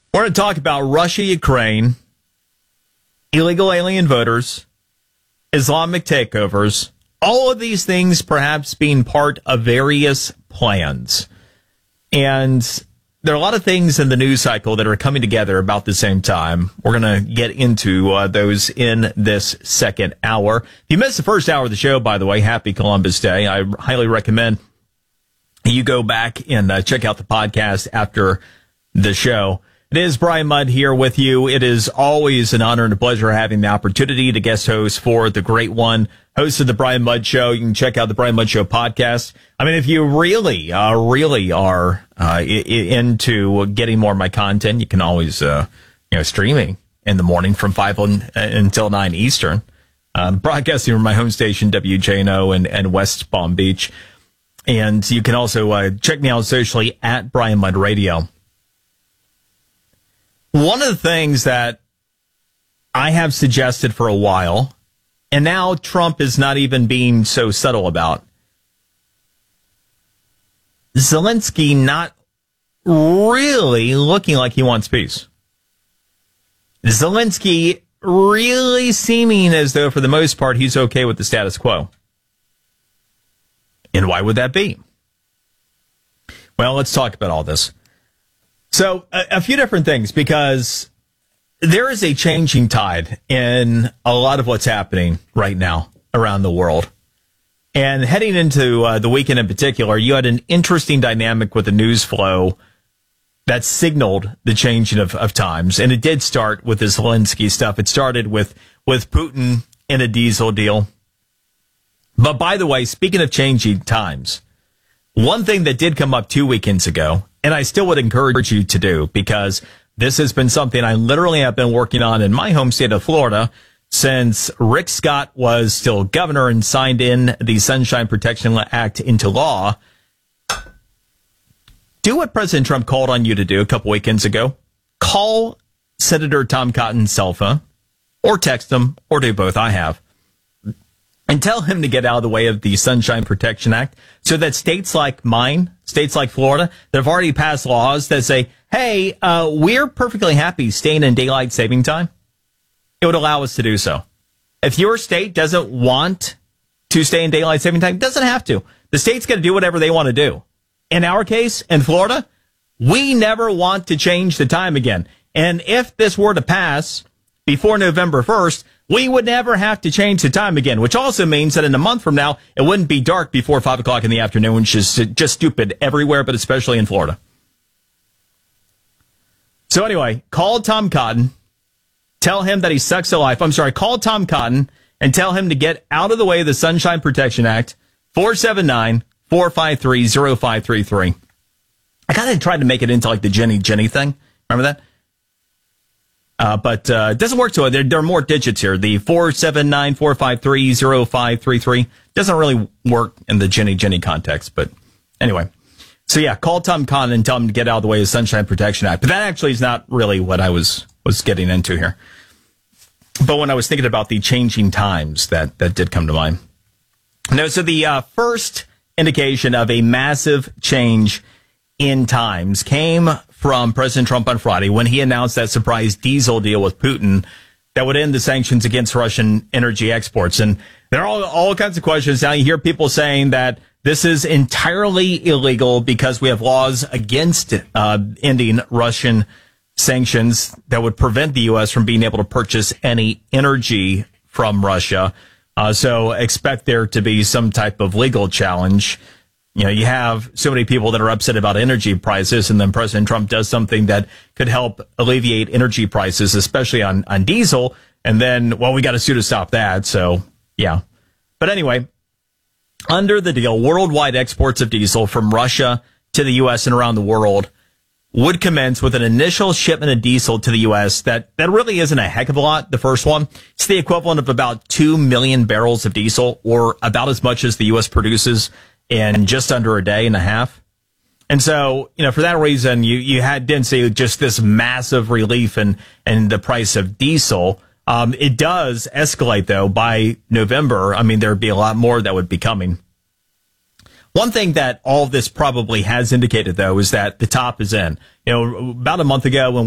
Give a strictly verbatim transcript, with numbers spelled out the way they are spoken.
We're going to talk about Russia, Ukraine, illegal alien voters, Islamic takeovers, all of these things perhaps being part of various plans. And there are a lot of things in the news cycle that are coming together about the same time. We're going to get into uh, those in this second hour. If you missed the first hour of the show, by the way, happy Columbus Day. I highly recommend you go back and uh, check out the podcast after the show. It is Brian Mudd here with you. It is always an honor and a pleasure having the opportunity to guest host for the great one, host of the Brian Mudd Show. You can check out the Brian Mudd Show podcast. I mean, if you really, uh, really are uh, I- into getting more of my content, you can always, uh, you know, streaming in the morning from five on, uh, until nine Eastern. Um, broadcasting from my home station, W J N O, and, and West Palm Beach. And you can also uh, check me out socially at Brian Mudd Radio. One of the things that I have suggested for a while, and now Trump is not even being so subtle about, Zelensky not really looking like he wants peace. Zelensky really seeming as though, for the most part, he's okay with the status quo. And why would that be? Well, let's talk about all this. So a, a few different things, because there is a changing tide in a lot of what's happening right now around the world. And heading into uh, the weekend in particular, you had an interesting dynamic with the news flow that signaled the changing of, of times. And it did start with the Zelensky stuff. It started with, with Putin in a diesel deal. But by the way, speaking of changing times, one thing that did come up two weekends ago, and I still would encourage you to do, because this has been something I literally have been working on in my home state of Florida since Rick Scott was still governor and signed in the Sunshine Protection Act into law. Do what President Trump called on you to do a couple weekends ago. Call Senator Tom Cotton's cell phone, or text him, or do both. I have. And tell him to get out of the way of the Sunshine Protection Act so that states like mine, states like Florida, that have already passed laws that say, hey, uh, we're perfectly happy staying in daylight saving time. It would allow us to do so. If your state doesn't want to stay in daylight saving time, it doesn't have to. The state's got to do whatever they want to do. In our case, in Florida, we never want to change the time again. And if this were to pass before November first, we would never have to change the time again, which also means that in a month from now, it wouldn't be dark before five o'clock in the afternoon, which is just stupid everywhere, but especially in Florida. So anyway, call Tom Cotton. Tell him that he sucks at life. I'm sorry, call Tom Cotton and tell him to get out of the way of the Sunshine Protection Act, four seven nine, four five three, zero five three three. I kind of tried to make it into like the Jenny Jenny thing. Remember that? Uh, but uh, it doesn't work so there, there are more digits here. The four seven nine, four five three, zero five three three doesn't really work in the Jenny Jenny context. But anyway, so yeah, call Tom Cotton and tell him to get out of the way of the Sunshine Protection Act. But that actually is not really what I was was getting into here. But when I was thinking about the changing times, that, that did come to mind. No, so the uh, first indication of a massive change in times came from President Trump on Friday when he announced that surprise diesel deal with Putin that would end the sanctions against Russian energy exports. And there are all, all kinds of questions. Now you hear people saying that this is entirely illegal because we have laws against uh, ending Russian sanctions that would prevent the U S from being able to purchase any energy from Russia. Uh, so expect there to be some type of legal challenge. You know, you have so many people that are upset about energy prices, and then President Trump does something that could help alleviate energy prices, especially on, on diesel. And then, well, we got to sue to stop that. So, yeah. But anyway, under the deal, worldwide exports of diesel from Russia to the U S and around the world would commence with an initial shipment of diesel to the U S that, that really isn't a heck of a lot, the first one. It's the equivalent of about two million barrels of diesel, or about as much as the U S produces in just under a day and a half. And so, you know, for that reason, you, you had, didn't see just this massive relief in, in the price of diesel. Um, it does escalate, though, by November. I mean, there'd be a lot more that would be coming. One thing that all of this probably has indicated, though, is that the top is in. You know, about a month ago when